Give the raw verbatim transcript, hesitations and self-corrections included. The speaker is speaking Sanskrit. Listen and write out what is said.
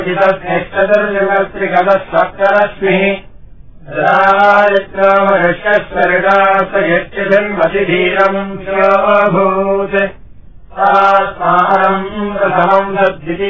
चितस्निष्ठदर्शकत्रिकदस्वक्तरश्मिः दारिद्र्यमनुष्यस्वर्गास यच्चिन्मतिधीरम् स्योऽभूत् तास्मानम् प्रथमम् तद्वितीयम्